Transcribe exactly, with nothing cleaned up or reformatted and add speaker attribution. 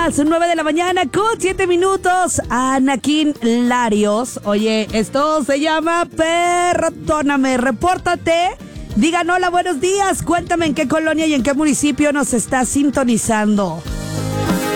Speaker 1: días, nueve de la mañana con siete minutos. Anakin Larios. Oye, esto se llama Perróname. Repórtate. Digan hola, buenos días. Cuéntame en qué colonia y en qué municipio nos está sintonizando.